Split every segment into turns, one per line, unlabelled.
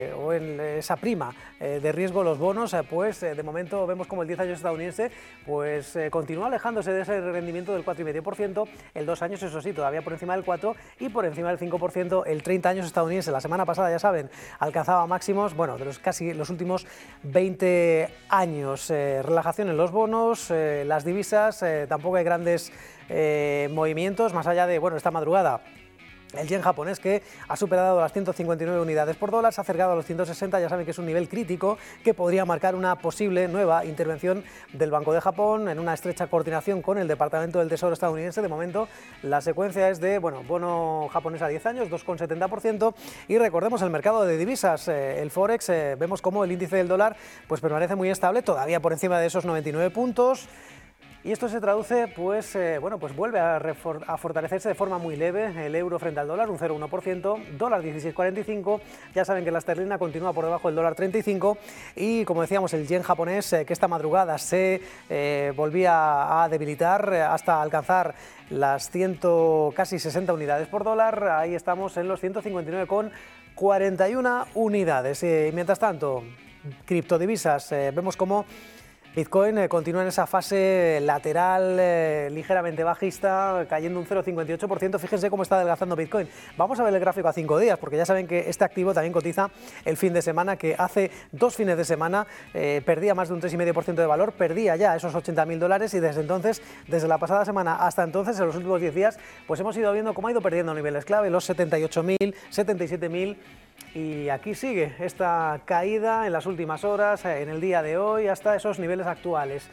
o en esa prima de riesgo los bonos, pues de momento vemos como el 10 años estadounidense pues continúa alejándose de ese rendimiento del 4,5%, el 2 años eso sí, todavía por encima del 4% y por encima del 5% el 30 años estadounidense. La semana pasada, ya saben, alcanzaba máximos, bueno, de los casi los últimos 20 años. Relajación en los bonos, las divisas, tampoco hay grandes movimientos, más allá de, bueno, esta madrugada. El yen japonés, que ha superado las 159 unidades por dólar, se ha acercado a los 160, ya saben que es un nivel crítico que podría marcar una posible nueva intervención del Banco de Japón en una estrecha coordinación con el Departamento del Tesoro estadounidense. De momento la secuencia es de, bueno, bono japonés a 10 años, 2,70%, y recordemos el mercado de divisas, el Forex, vemos como el índice del dólar pues permanece muy estable, todavía por encima de esos 99 puntos. Y esto se traduce, pues, bueno, pues vuelve a fortalecerse de forma muy leve el euro frente al dólar, un 0,1%, dólar 16,45, ya saben que la esterlina continúa por debajo del dólar 35 y, como decíamos, el yen japonés, que esta madrugada se volvía a debilitar hasta alcanzar las casi 60 unidades por dólar, ahí estamos en los 159,41 unidades. Mientras tanto, criptodivisas, vemos como Bitcoin continúa en esa fase lateral ligeramente bajista, cayendo un 0,58%. Fíjense cómo está adelgazando Bitcoin. Vamos a ver el gráfico a 5 días, porque ya saben que este activo también cotiza el fin de semana, que hace 2 fines de semana perdía más de un 3,5% de valor, perdía ya esos $80.000 y desde entonces, desde la pasada semana hasta entonces, en los últimos 10 días, pues hemos ido viendo cómo ha ido perdiendo niveles clave, los 78.000, 77.000. Y aquí sigue esta caída en las últimas horas, en el día de hoy, hasta esos niveles actuales,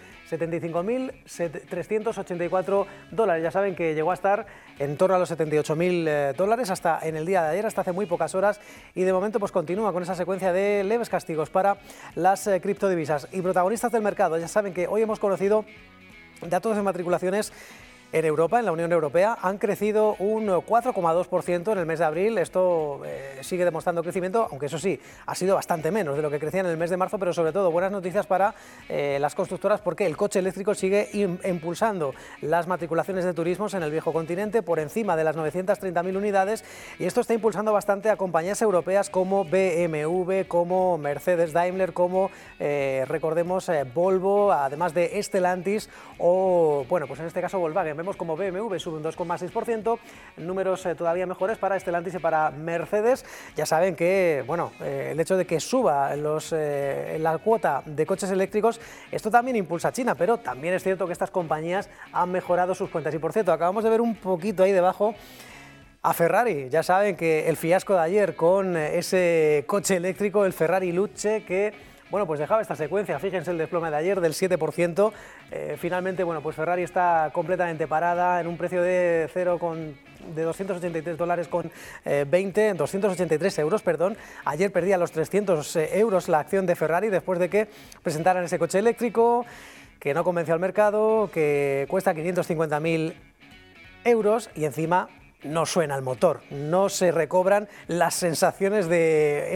75.384 dólares. Ya saben que llegó a estar en torno a los 78.000 dólares hasta en el día de ayer, hasta hace muy pocas horas, y de momento pues continúa con esa secuencia de leves castigos para las criptodivisas. Y protagonistas del mercado, ya saben que hoy hemos conocido datos de matriculaciones en Europa, en la Unión Europea, han crecido un 4,2% en el mes de abril. Esto sigue demostrando crecimiento, aunque eso sí, ha sido bastante menos de lo que crecía en el mes de marzo, pero sobre todo buenas noticias para las constructoras, porque el coche eléctrico sigue impulsando las matriculaciones de turismos en el viejo continente por encima de las 930.000 unidades, y esto está impulsando bastante a compañías europeas como BMW, como Mercedes, Daimler, como recordemos Volvo, además de Stellantis o, bueno, pues en este caso Volkswagen. Vemos como BMW sube un 2,6%, números todavía mejores para Stellantis y para Mercedes. Ya saben que, bueno, el hecho de que suba la cuota de coches eléctricos, esto también impulsa a China, pero también es cierto que estas compañías han mejorado sus cuentas. Y por cierto, acabamos de ver un poquito ahí debajo a Ferrari. Ya saben que el fiasco de ayer con ese coche eléctrico, el Ferrari Luce, que bueno, pues dejaba esta secuencia. Fíjense el desplome de ayer del 7%. Finalmente, bueno, pues Ferrari está completamente parada en un precio de 283 dólares con 283 euros, perdón. Ayer perdía los 300 euros la acción de Ferrari después de que presentaran ese coche eléctrico que no convenció al mercado, que cuesta 550.000 euros y encima no suena el motor, no se recobran las sensaciones de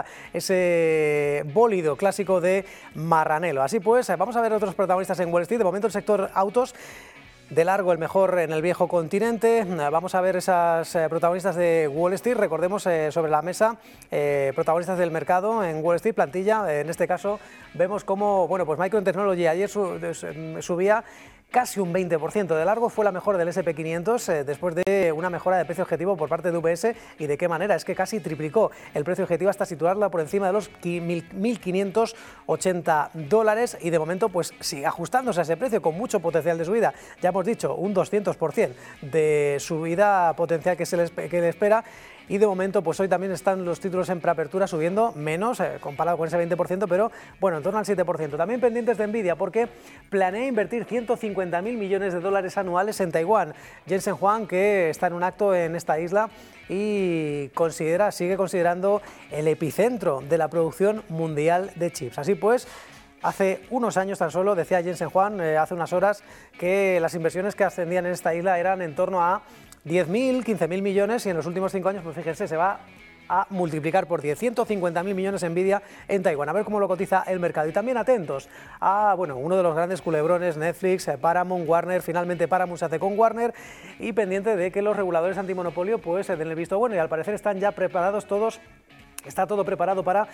ese bólido clásico de Maranello. Así pues, vamos a ver otros protagonistas en Wall Street. De momento el sector autos, de largo el mejor en el viejo continente. Vamos a ver esas protagonistas de Wall Street. Recordemos sobre la mesa, protagonistas del mercado en Wall Street, plantilla. En este caso vemos cómo, bueno, pues Micron Technology ayer subía casi un 20% de largo, fue la mejor del S&P 500 después de una mejora de precio objetivo por parte de UBS. ¿Y de qué manera? Es que casi triplicó el precio objetivo hasta situarla por encima de los 1.580 dólares y de momento pues sigue ajustándose a ese precio con mucho potencial de subida. Ya hemos dicho, un 200% de subida potencial que le espera. Y de momento, pues hoy también están los títulos en preapertura subiendo menos, comparado con ese 20%, pero bueno, en torno al 7%. También pendientes de Nvidia, porque planea invertir 150.000 millones de dólares anuales en Taiwán. Jensen Huang, que está en un acto en esta isla y sigue considerando el epicentro de la producción mundial de chips. Así pues, hace unos años tan solo, decía Jensen Huang, hace unas horas, que las inversiones que ascendían en esta isla eran en torno a 10.000, 15.000 millones y en los últimos 5 años, pues fíjense, se va a multiplicar por 10, 150.000 millones Nvidia en Taiwán. A ver cómo lo cotiza el mercado. Y también atentos a, bueno, uno de los grandes culebrones, Netflix, Paramount, Warner. Finalmente Paramount se hace con Warner y pendiente de que los reguladores antimonopolio pues den el visto bueno, y al parecer están ya preparados todos Está todo preparado para